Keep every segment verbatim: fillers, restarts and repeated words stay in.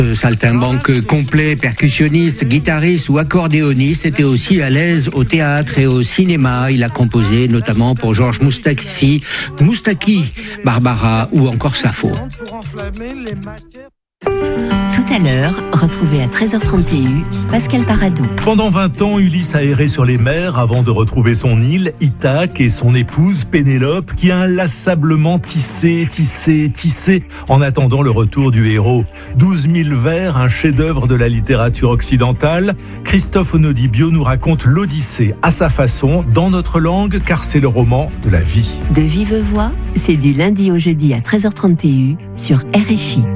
Saltimbanque complet, percussionniste, guitariste ou accordéoniste, était aussi à l'aise au théâtre et au cinéma. Il a composé notamment pour Georges Moustaki, Moustaki, Barbara ou encore Sappho. Tout à l'heure, retrouvez à treize heures trente et un Pascal Paradou. Pendant vingt ans, Ulysse a erré sur les mers avant de retrouver son île, Ithaque, et son épouse Pénélope, qui a inlassablement tissé, tissé, tissé en attendant le retour du héros. douze mille vers, un chef-d'œuvre de la littérature occidentale. Christophe Onodibio nous raconte l'Odyssée à sa façon, dans notre langue, car c'est le roman de la vie. De vive voix, c'est du lundi au jeudi à treize heures trente et un sur R F I.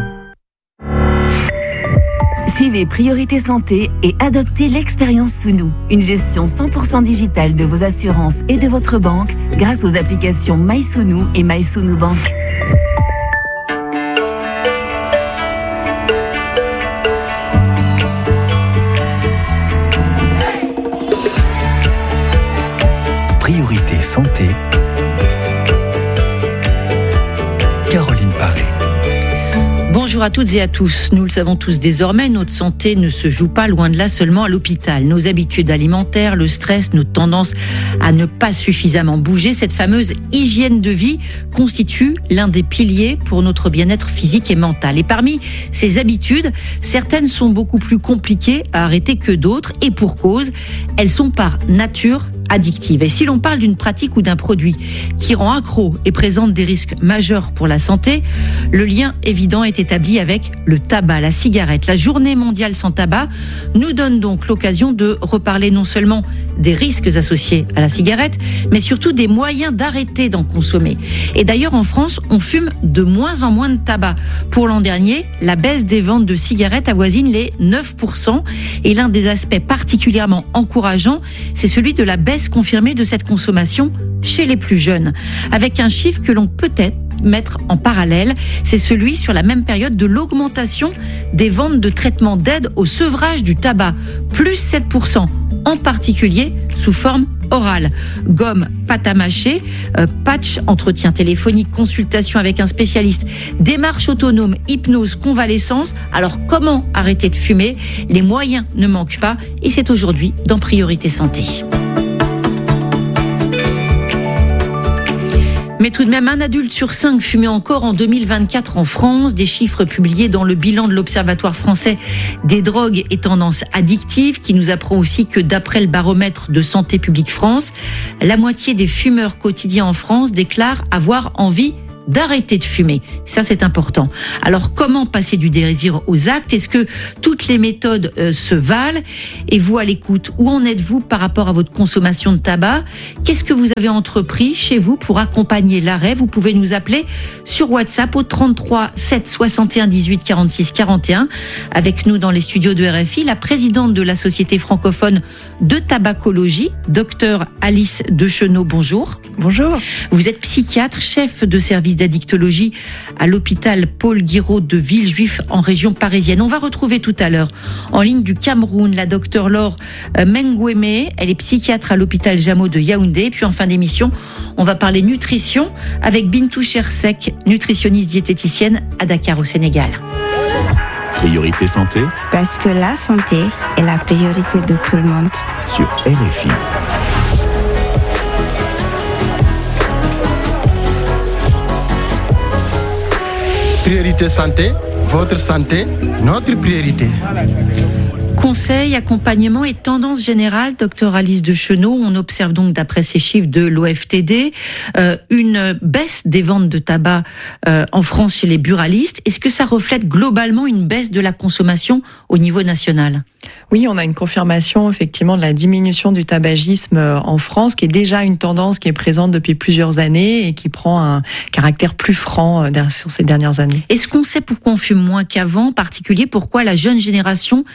Suivez Priorité Santé et adoptez l'expérience sous nous. Une gestion cent pour cent digitale de vos assurances et de votre banque grâce aux applications MySounou et MySounou Bank. Priorité Santé. Caroline Paré. Bonjour à toutes et à tous. Nous le savons tous désormais, notre santé ne se joue pas loin de là seulement à l'hôpital. Nos habitudes alimentaires, le stress, notre tendance à ne pas suffisamment bouger, cette fameuse hygiène de vie constitue l'un des piliers pour notre bien-être physique et mental. Et parmi ces habitudes, certaines sont beaucoup plus compliquées à arrêter que d'autres et pour cause, elles sont par nature addictive. Et si l'on parle d'une pratique ou d'un produit qui rend accro et présente des risques majeurs pour la santé, le lien évident est établi avec le tabac, la cigarette. La Journée mondiale sans tabac nous donne donc l'occasion de reparler non seulement des risques associés à la cigarette, mais surtout des moyens d'arrêter d'en consommer. Et d'ailleurs, en France, on fume de moins en moins de tabac. Pour l'an dernier, la baisse des ventes de cigarettes avoisine les neuf pour cent. Et l'un des aspects particulièrement encourageants, c'est celui de la baisse confirmée de cette consommation chez les plus jeunes. Avec un chiffre que l'on peut être mettre en parallèle, c'est celui sur la même période de l'augmentation des ventes de traitements d'aide au sevrage du tabac, plus sept pour cent, en particulier sous forme orale. Gomme, pâte à mâcher, euh, patch, entretien téléphonique, consultation avec un spécialiste, démarche autonome, hypnose, convalescence. Alors comment arrêter de fumer ? Les moyens ne manquent pas et c'est aujourd'hui dans Priorité Santé. Mais tout de même, un adulte sur cinq fumait encore en deux mille vingt-quatre en France. Des chiffres publiés dans le bilan de l'Observatoire français des drogues et tendances addictives qui nous apprend aussi que d'après le baromètre de Santé publique France, la moitié des fumeurs quotidiens en France déclarent avoir envie d'arrêter de fumer. Ça, c'est important. Alors, comment passer du désir aux actes ? Est-ce que toutes les méthodes euh, se valent ? Et vous, à l'écoute, où en êtes-vous par rapport à votre consommation de tabac ? Qu'est-ce que vous avez entrepris chez vous pour accompagner l'arrêt ? Vous pouvez nous appeler sur WhatsApp au trente-trois sept soixante et un dix-huit quarante-six quarante et un. Avec nous dans les studios de R F I, la présidente de la Société francophone de tabacologie, docteur Alice Dechenaux. Bonjour. Bonjour. Vous êtes psychiatre, chef de service d'addictologie à l'hôpital Paul Guiraud de Villejuif en région parisienne. On va retrouver tout à l'heure en ligne du Cameroun la docteure Laure Mengweme. Elle est psychiatre à l'hôpital Jameau de Yaoundé. Puis en fin d'émission, on va parler nutrition avec Bintou Chersek, nutritionniste diététicienne à Dakar au Sénégal. Priorité Santé. Parce que la santé est la priorité de tout le monde. Sur R F I. Priorité santé, votre santé, notre priorité. Conseil, accompagnement et tendance générale, docteur Alice Dechenaux. On observe donc, d'après ces chiffres de l'O F T D, euh, une baisse des ventes de tabac euh, en France chez les buralistes. Est-ce que ça reflète globalement une baisse de la consommation au niveau national ? Oui, on a une confirmation effectivement de la diminution du tabagisme en France, qui est déjà une tendance qui est présente depuis plusieurs années et qui prend un caractère plus franc sur ces dernières années. Est-ce qu'on sait pourquoi on fume moins qu'avant, en particulier pourquoi la jeune génération est moins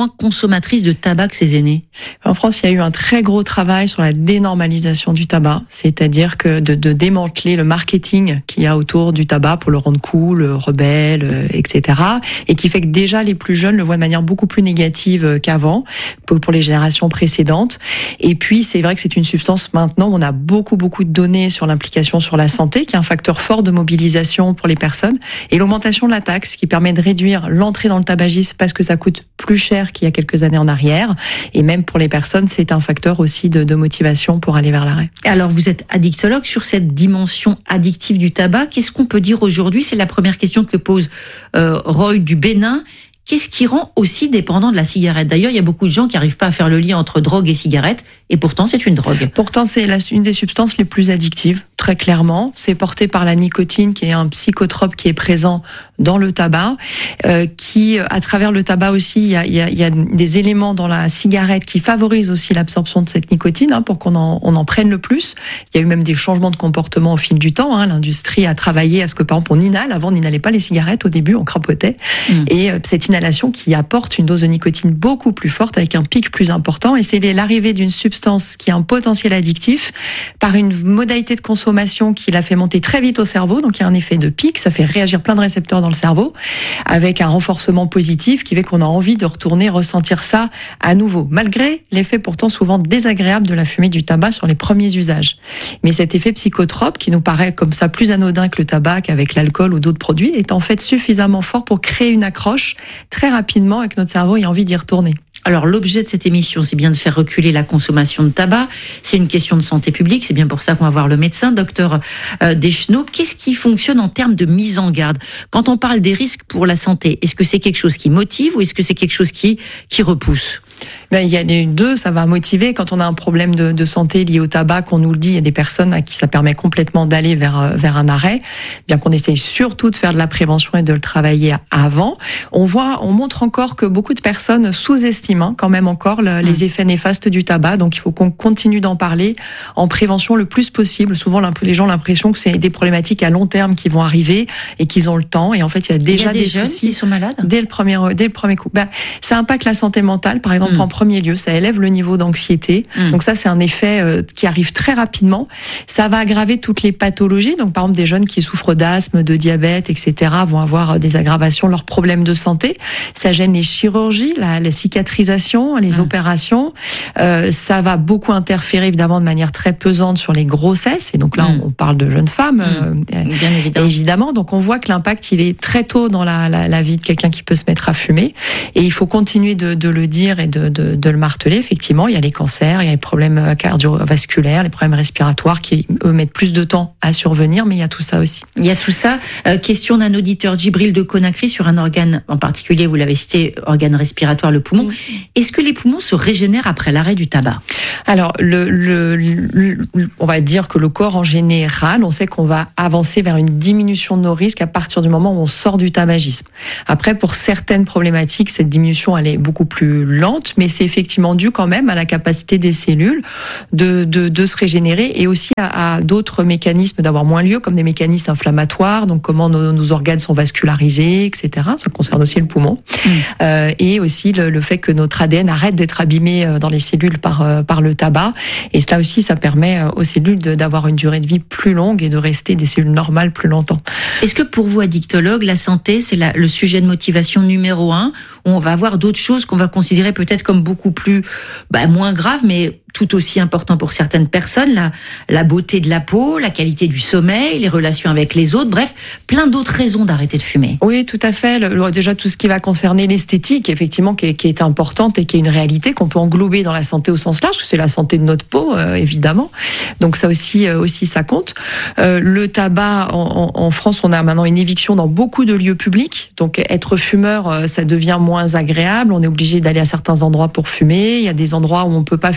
moins consommatrices de tabac que ses aînés? En France, il y a eu un très gros travail sur la dénormalisation du tabac, c'est-à-dire que de, de démanteler le marketing qu'il y a autour du tabac pour le rendre cool, rebelle, et cetera. Et qui fait que déjà les plus jeunes le voient de manière beaucoup plus négative qu'avant, pour les générations précédentes. Et puis, c'est vrai que c'est une substance maintenant, on a beaucoup, beaucoup de données sur l'implication sur la santé, qui est un facteur fort de mobilisation pour les personnes. Et l'augmentation de la taxe, qui permet de réduire l'entrée dans le tabagisme parce que ça coûte plus cher qu'il y a quelques années en arrière. Et même pour les personnes, c'est un facteur aussi de, de motivation pour aller vers l'arrêt. Alors, vous êtes addictologue sur cette dimension addictive du tabac. Qu'est-ce qu'on peut dire aujourd'hui? C'est la première question que pose euh, Roy du Bénin. Qu'est-ce qui rend aussi dépendant de la cigarette? D'ailleurs, il y a beaucoup de gens qui n'arrivent pas à faire le lien entre drogue et cigarette, et pourtant c'est une drogue. Pourtant, c'est la, une des substances les plus addictives, très clairement. C'est porté par la nicotine, qui est un psychotrope qui est présent dans le tabac, euh, qui, à travers le tabac aussi, il y a, il y a, il y a des éléments dans la cigarette qui favorisent aussi l'absorption de cette nicotine, hein, pour qu'on en, on en prenne le plus. Il y a eu même des changements de comportement au fil du temps. Hein. L'industrie a travaillé à ce que, par exemple, on inhale. Avant, on n'inhalait pas les cigarettes. Au début, on crapotait. Mmh. Et euh, cette inhalation qui apporte une dose de nicotine beaucoup plus forte, avec un pic plus important. Et c'est l'arrivée d'une substance qui a un potentiel addictif par une modalité de consommation qui la fait monter très vite au cerveau. Donc, il y a un effet de pic. Ça fait réagir plein de récepteurs dans le cerveau, avec un renforcement positif qui fait qu'on a envie de retourner ressentir ça à nouveau, malgré l'effet pourtant souvent désagréable de la fumée du tabac sur les premiers usages. Mais cet effet psychotrope, qui nous paraît comme ça plus anodin que le tabac, avec l'alcool ou d'autres produits, est en fait suffisamment fort pour créer une accroche très rapidement et que notre cerveau ait envie d'y retourner. Alors, l'objet de cette émission, c'est bien de faire reculer la consommation de tabac. C'est une question de santé publique. C'est bien pour ça qu'on va voir le médecin, docteur euh, Deschenaux. Qu'est-ce qui fonctionne en termes de mise en garde? Quand on parle des risques pour la santé, est-ce que c'est quelque chose qui motive ou est-ce que c'est quelque chose qui, qui repousse? Ben, il y a les deux, ça va motiver. Quand on a un problème de, de santé lié au tabac, qu'on nous le dit, il y a des personnes à qui ça permet complètement d'aller vers, vers un arrêt, bien qu'on essaye surtout de faire de la prévention et de le travailler avant. On voit, on montre encore que beaucoup de personnes sous-estiment hein, quand même encore le, mmh. les effets néfastes du tabac. Donc il faut qu'on continue d'en parler en prévention le plus possible. Souvent, les gens ont l'impression que c'est des problématiques à long terme qui vont arriver et qu'ils ont le temps. Et en fait, il y a déjà il y a des, des jeunes soucis qui sont malades dès le premier, dès le premier coup. Ben, ça impacte la santé mentale, par exemple. Mmh. En premier lieu, ça élève le niveau d'anxiété. Mmh. Donc ça, c'est un effet euh, qui arrive très rapidement. Ça va aggraver toutes les pathologies. Donc par exemple, des jeunes qui souffrent d'asthme, de diabète, et cetera vont avoir des aggravations de leurs problèmes de santé. Ça gêne les chirurgies, la, la cicatrisation, les mmh. opérations. Euh, ça va beaucoup interférer évidemment de manière très pesante sur les grossesses. Et donc là, mmh. on parle de jeunes femmes, mmh. euh, bien évidemment. évidemment. Donc on voit que l'impact, il est très tôt dans la, la, la vie de quelqu'un qui peut se mettre à fumer. Et il faut continuer de, de le dire et de, de, de le marteler. Effectivement, il y a les cancers, il y a les problèmes cardiovasculaires, les problèmes respiratoires qui, eux, mettent plus de temps à survenir, mais il y a tout ça aussi. Il y a tout ça. Euh, question d'un auditeur, Djibril de Conakry, sur un organe en particulier, vous l'avez cité, organe respiratoire, le poumon. Mmh. Est-ce que les poumons se régénèrent après l'arrêt du tabac? Alors, le, le, le, on va dire que le corps en général, on sait qu'on va avancer vers une diminution de nos risques à partir du moment où on sort du tabagisme. Après, pour certaines problématiques, cette diminution, elle est beaucoup plus lente, mais c'est effectivement dû quand même à la capacité des cellules de, de, de se régénérer et aussi à, à d'autres mécanismes d'avoir moins lieu, comme des mécanismes inflammatoires, donc comment nos, nos organes sont vascularisés, et cetera. Ça concerne aussi le poumon. Mmh. Euh, et aussi le, le fait que notre A D N arrête d'être abîmé dans les cellules par, par le tabac. Et cela aussi, ça permet aux cellules de, d'avoir une durée de vie plus longue et de rester des cellules normales plus longtemps. Est-ce que pour vous, addictologue, la santé, c'est la, le sujet de motivation numéro un, où on va avoir d'autres choses qu'on va considérer peut-être comme beaucoup plus, bah, moins graves, mais tout aussi important pour certaines personnes, la, la beauté de la peau, la qualité du sommeil, les relations avec les autres, bref, plein d'autres raisons d'arrêter de fumer. Oui, tout à fait. Le, déjà, tout ce qui va concerner l'esthétique, effectivement, qui est, qui est importante et qui est une réalité qu'on peut englober dans la santé au sens large, parce que c'est la santé de notre peau, euh, évidemment. Donc ça aussi, euh, aussi ça compte. Euh, le tabac, en, en, en France, on a maintenant une éviction dans beaucoup de lieux publics. Donc être fumeur, euh, ça devient moins agréable. On est obligé d'aller à certains endroits pour fumer. Il y a des endroits où on peut pas fumer. Et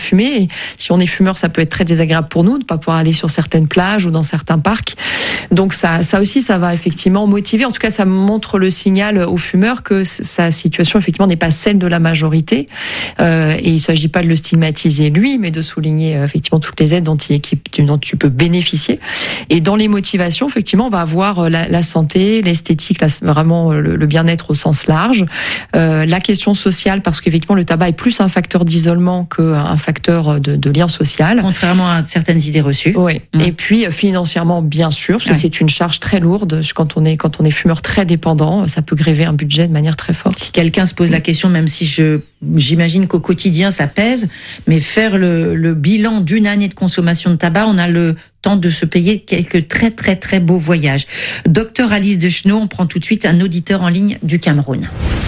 journée, si on est fumeur, ça peut être très désagréable pour nous de ne pas pouvoir aller sur certaines plages ou dans certains parcs. Donc ça, ça aussi, ça va effectivement motiver. En tout cas, ça montre le signal aux fumeurs que sa situation effectivement n'est pas celle de la majorité. Euh, et il ne s'agit pas de le stigmatiser lui, mais de souligner euh, effectivement toutes les aides dont, il, qui, dont tu peux bénéficier. Et dans les motivations, effectivement, on va avoir la, la santé, l'esthétique, la, vraiment le, le bien-être au sens large, euh, la question sociale, parce qu'effectivement le tabac est plus un facteur d'isolement qu'un facteur de, de lien social. Contrairement à certaines idées reçues. Oui. Mmh. Et puis financièrement, bien sûr, parce que ouais. c'est une charge très lourde quand on est quand on est fumeur très dépendant, ça peut gréver un budget de manière très forte. Si quelqu'un se pose mmh. la question, même si je j'imagine qu'au quotidien ça pèse, mais faire le, le bilan d'une année de consommation de tabac, on a le temps de se payer quelques très très très beaux voyages. Docteur Alice Deschenaux, on prend tout de suite un auditeur en ligne du Cameroun.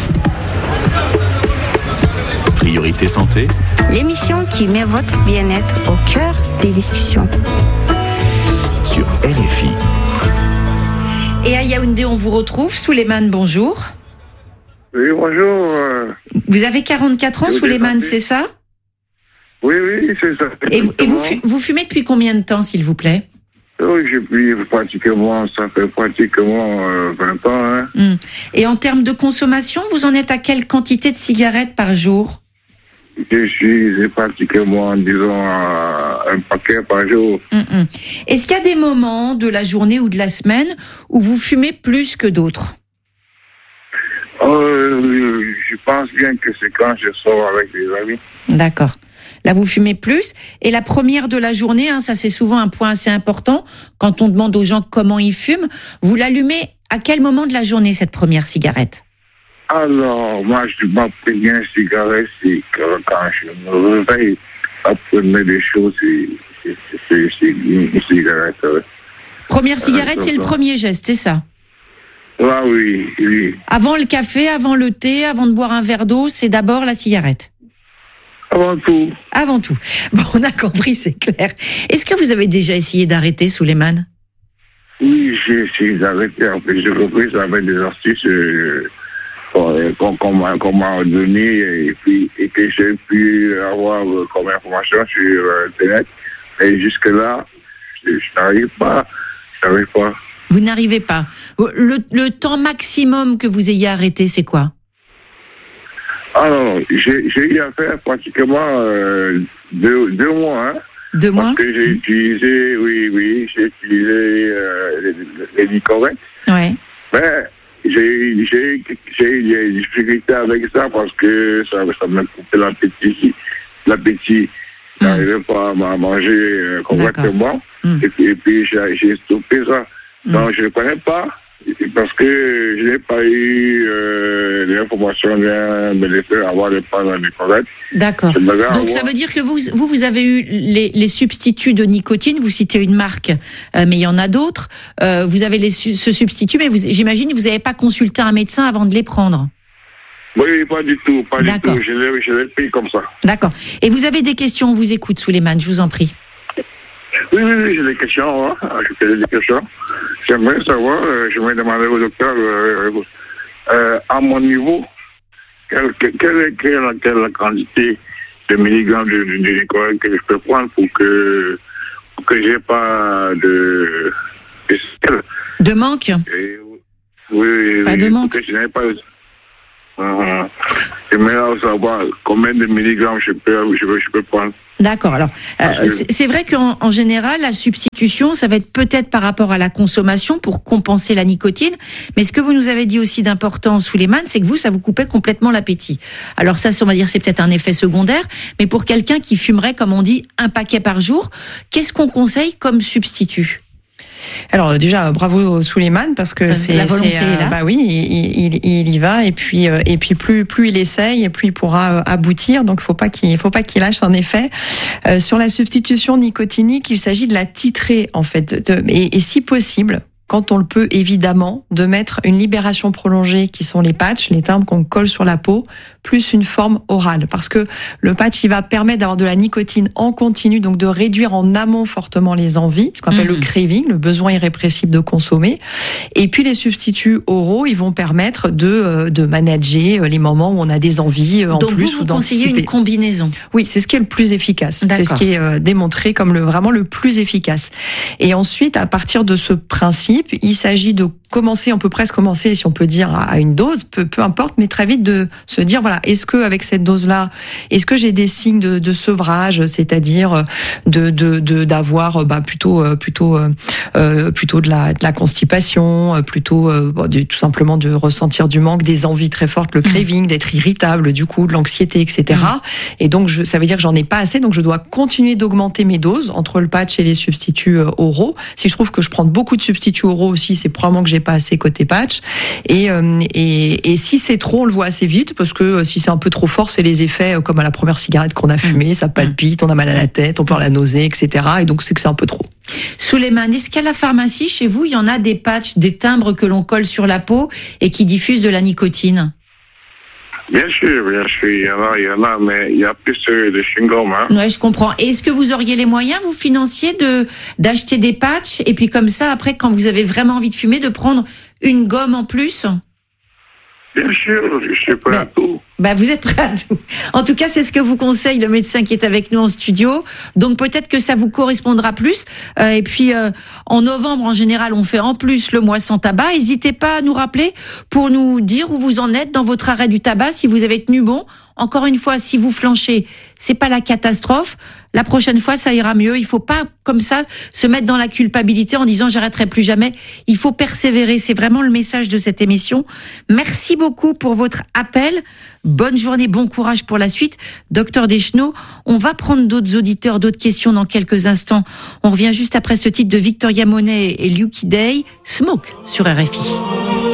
Priorité santé. L'émission qui met votre bien-être au cœur des discussions. Sur R F I. Et à Yaoundé, on vous retrouve. Souleymane, bonjour. Oui, bonjour. Vous avez quarante-quatre ans, Souleymane, c'est ça ? Oui, oui, c'est ça. Et, et vous, vous fumez depuis combien de temps, s'il vous plaît ? Oui, depuis pratiquement, ça fait pratiquement euh, vingt ans. Hein. Hum. Et en termes de consommation, vous en êtes à quelle quantité de cigarettes par jour ? Je suis pratiquement, disons, à un paquet par jour. Hum, hum. Est-ce qu'il y a des moments de la journée ou de la semaine où vous fumez plus que d'autres ? Euh, je pense bien que c'est quand je sors avec des amis. D'accord. Là, vous fumez plus. Et la première de la journée, hein, ça c'est souvent un point assez important, quand on demande aux gens comment ils fument, vous l'allumez à quel moment de la journée, cette première cigarette ? Alors, moi, je ma première cigarette, c'est quand je me réveille. La première des choses, c'est, c'est, c'est, c'est une cigarette. Première cigarette, euh, c'est le premier geste, c'est ça ? Ah oui, oui. Avant le café, avant le thé, avant de boire un verre d'eau, c'est d'abord la cigarette. Avant tout. Avant tout. Bon, on a compris, c'est clair. Est-ce que vous avez déjà essayé d'arrêter, Souleymane ? Oui, j'ai essayé d'arrêter. En fait, j'ai repris avec des astuces euh, qu'on, qu'on, m'a, qu'on m'a donné et, puis, et que j'ai pu avoir comme information sur Internet. Et jusque-là, je, je n'arrive pas. Je n'arrive pas. Vous n'arrivez pas. Le, le temps maximum que vous ayez arrêté, c'est quoi ? Alors, j'ai, j'ai eu à faire pratiquement euh, deux, deux mois. Hein, deux mois ? Parce que j'ai utilisé, oui, oui, j'ai utilisé euh, les, les Nicorette. Ouais. Mais j'ai, j'ai, j'ai eu des difficultés avec ça parce que ça, ça m'a coupé l'appétit. L'appétit. Je n'arrivais mmh. pas à manger euh, correctement. Mmh. Et puis, et puis j'ai, j'ai stoppé ça. Mmh. Donc, je ne connais pas. Parce que je n'ai pas eu euh, l'information bien me laisser avoir les pas dans les corrects. D'accord. Donc ça veut dire que vous, vous, vous avez eu les, les substituts de nicotine. Vous citez une marque, euh, mais il y en a d'autres. Euh, vous avez les, ce substitut, mais vous, j'imagine que vous n'avez pas consulté un médecin avant de les prendre. Oui, pas du tout, pas D'accord. du tout. Je l'ai, je l'ai pris comme ça. D'accord. Et vous avez des questions, on vous écoute, Souleymane, je vous en prie. Oui, oui, oui, j'ai des questions. Hein. Je fais des questions. J'aimerais savoir, euh, je vais demander au docteur, euh, euh, à mon niveau, quelle, quelle, quelle, quelle, quelle la quantité de milligrammes de, de, de nicotine que je peux prendre pour que, pour que j'ai pas de... De, de manque Et, oui, oui, pas oui, de manque. Que je n'ai pas... Uh-huh. J'aimerais savoir combien de milligrammes je peux, je peux, je peux prendre. D'accord. Alors, euh, c'est, c'est vrai qu'en en général, la substitution, ça va être peut-être par rapport à la consommation pour compenser la nicotine. Mais ce que vous nous avez dit aussi d'important, Souleymane, c'est que vous, ça vous coupait complètement l'appétit. Alors ça, on va dire, c'est peut-être un effet secondaire. Mais pour quelqu'un qui fumerait, comme on dit, un paquet par jour, qu'est-ce qu'on conseille comme substitut ? Alors déjà bravo Souleymane parce que c'est la volonté c'est, euh, est là. Bah oui, il, il, il y va et puis euh, et puis plus plus il essaye et plus il pourra euh, aboutir. Donc faut pas qu'il faut pas qu'il lâche en effet. Euh, sur la substitution nicotinique, il s'agit de la titrer en fait de, et, et si possible. quand on le peut évidemment, de mettre une libération prolongée qui sont les patchs, les timbres qu'on colle sur la peau, plus une forme orale. Parce que le patch, il va permettre d'avoir de la nicotine en continu, donc de réduire en amont fortement les envies, ce qu'on appelle mmh. le craving, le besoin irrépressible de consommer. Et puis les substituts oraux, ils vont permettre de, de manager les moments où on a des envies en donc plus. Vous, vous ou d'anticiper. conseillez une combinaison? Oui, c'est ce qui est le plus efficace. D'accord. C'est ce qui est démontré comme le, vraiment le plus efficace. Et ensuite, à partir de ce principe, il s'agit de commencer, on peut presque commencer, si on peut dire, à une dose, peu, peu importe, mais très vite de se dire, voilà, est-ce que avec cette dose-là, est-ce que j'ai des signes de, de sevrage, c'est-à-dire de, de, de d'avoir, bah, plutôt, plutôt, euh, plutôt de la, de la constipation, plutôt, euh, de, tout simplement de ressentir du manque, des envies très fortes, le craving, mmh. d'être irritable, du coup, de l'anxiété, et cetera. Mmh. Et donc, je, ça veut dire que j'en ai pas assez, donc je dois continuer d'augmenter mes doses entre le patch et les substituts oraux. Si je trouve que je prends beaucoup de substituts oraux aussi, c'est probablement que j'ai pas assez côté patch. Et, euh, et, et si c'est trop, on le voit assez vite, parce que si c'est un peu trop fort, c'est les effets comme à la première cigarette qu'on a fumée, ça palpite, on a mal à la tête, on peut avoir la nausée, et cetera. Et donc c'est que c'est un peu trop. Souleymane, est-ce qu'à la pharmacie, chez vous, il y en a des patchs, des timbres que l'on colle sur la peau et qui diffusent de la nicotine? Bien sûr, bien sûr, il y en a, il y en a, mais il y a plus de chewing-gum, hein. Ouais, je comprends. Et est-ce que vous auriez les moyens, vous financiers, de, d'acheter des patchs, et puis comme ça, après, quand vous avez vraiment envie de fumer, de prendre une gomme en plus? Bien sûr, je suis prêt à tout. Bah, vous êtes prêt à tout. En tout cas, c'est ce que vous conseille le médecin qui est avec nous en studio. Donc peut-être que ça vous correspondra plus. Euh, et puis euh, en novembre, en général, on fait en plus le mois sans tabac. N'hésitez pas à nous rappeler pour nous dire où vous en êtes dans votre arrêt du tabac, si vous avez tenu bon. Encore une fois, si vous flanchez, c'est pas la catastrophe. La prochaine fois, ça ira mieux. Il faut pas, comme ça, se mettre dans la culpabilité en disant j'arrêterai plus jamais. Il faut persévérer. C'est vraiment le message de cette émission. Merci beaucoup pour votre appel. Bonne journée, bon courage pour la suite. Docteur Deschenaux, on va prendre d'autres auditeurs, d'autres questions dans quelques instants. On revient juste après ce titre de Victoria Monet et Lucky Day, Smoke sur R F I.